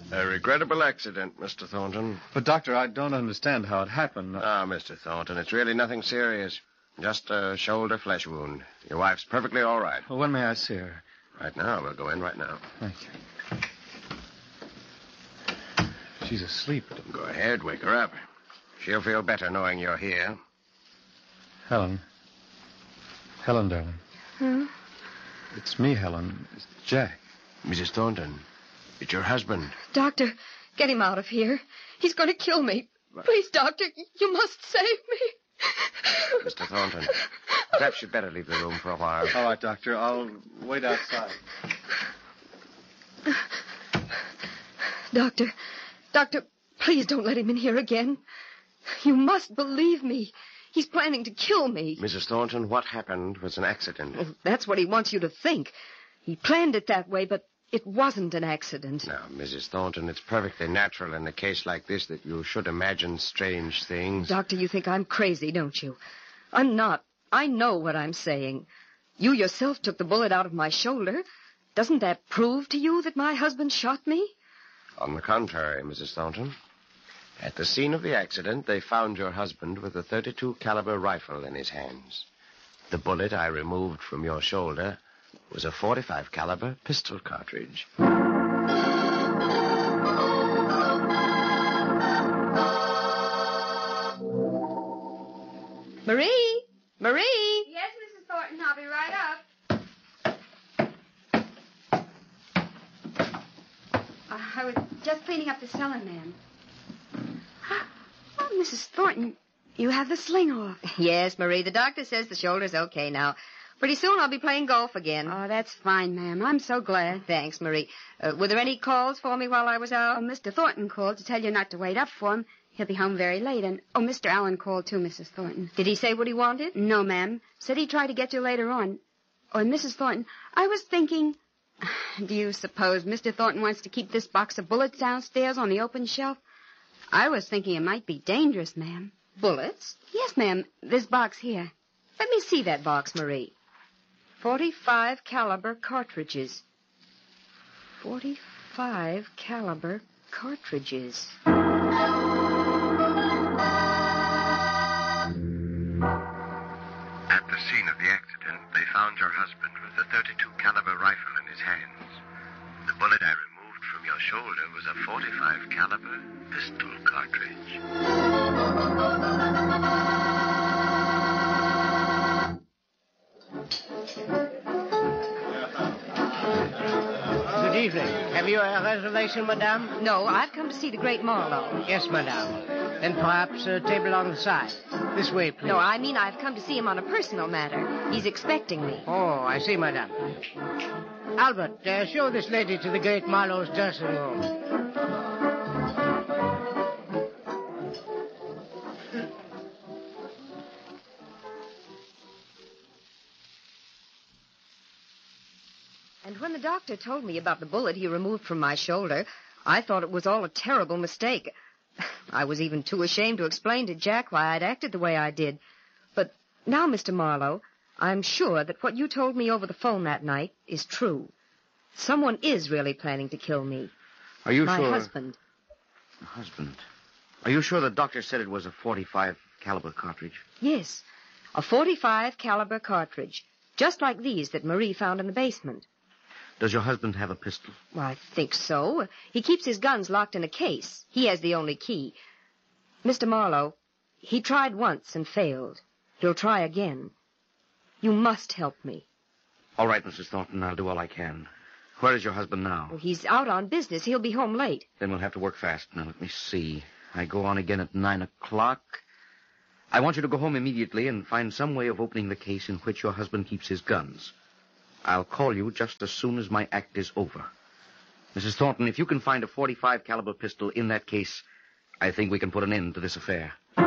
A regrettable accident, Mr. Thornton. But, Doctor, I don't understand how it happened. Mr. Thornton, it's really nothing serious. Just a shoulder flesh wound. Your wife's perfectly all right. Well, when may I see her? Right now. We'll go in right now. Thank you. She's asleep. Go ahead. Wake her up. She'll feel better knowing you're here. Helen. Helen, darling. Huh? It's me, Helen. It's Jack. Mrs. Thornton, it's your husband. Doctor, get him out of here. He's going to kill me. Please, Doctor, you must save me. Mr. Thornton, perhaps you'd better leave the room for a while. All right, Doctor. I'll wait outside. Doctor, please don't let him in here again. You must believe me. He's planning to kill me. Mrs. Thornton, what happened was an accident. Well, that's what he wants you to think. He planned it that way, but it wasn't an accident. Now, Mrs. Thornton, it's perfectly natural in a case like this that you should imagine strange things. Doctor, you think I'm crazy, don't you? I'm not. I know what I'm saying. You yourself took the bullet out of my shoulder. Doesn't that prove to you that my husband shot me? On the contrary, Mrs. Thornton. At the scene of the accident, they found your husband with a .32 caliber rifle in his hands. The bullet I removed from your shoulder was a .45 caliber pistol cartridge. Marie! Marie! Yes, Mrs. Thornton, I'll be right up. I was just cleaning up the cellar, ma'am. Oh, Mrs. Thornton, you have the sling off. Yes, Marie, the doctor says the shoulder's okay now. Pretty soon I'll be playing golf again. Oh, that's fine, ma'am. I'm so glad. Thanks, Marie. Were there any calls for me while I was out? Oh, Mr. Thornton called to tell you not to wait up for him. He'll be home very late. And, Mr. Allen called too, Mrs. Thornton. Did he say what he wanted? No, ma'am. Said he'd try to get you later on. Oh, and Mrs. Thornton, I was thinking... Do you suppose Mr. Thornton wants to keep this box of bullets downstairs on the open shelf? I was thinking it might be dangerous, ma'am. Bullets? Yes, ma'am. This box here. Let me see that box, Marie. .45 caliber cartridges. .45 caliber cartridges. At the scene of the accident, they found your husband with a .32 caliber rifle in his hands. The bullet I removed from your shoulder was a .45 caliber pistol cartridge. Good evening. Have you a reservation, madame? No, I've come to see the great Marlowe. Yes, madame. Then perhaps a table on the side. This way, please. No, I mean I've come to see him on a personal matter. He's expecting me. Oh, I see, madame. Albert, show this lady to the great Marlowe's dressing room. And when the doctor told me about the bullet he removed from my shoulder, I thought it was all a terrible mistake. I was even too ashamed to explain to Jack why I'd acted the way I did. But now, Mr. Marlowe, I'm sure that what you told me over the phone that night is true. Someone is really planning to kill me. Are you sure? My husband. Husband? Are you sure the doctor said it was a .45 caliber cartridge? Yes, a .45 caliber cartridge, just like these that Marie found in the basement. Does your husband have a pistol? Well, I think so. He keeps his guns locked in a case. He has the only key. Mr. Marlowe, he tried once and failed. He'll try again. You must help me. All right, Mrs. Thornton, I'll do all I can. Where is your husband now? Well, he's out on business. He'll be home late. Then we'll have to work fast. Now, let me see. I go on again at 9 o'clock. I want you to go home immediately and find some way of opening the case in which your husband keeps his guns. I'll call you just as soon as my act is over. Mrs. Thornton, if you can find a .45 caliber pistol in that case, I think we can put an end to this affair.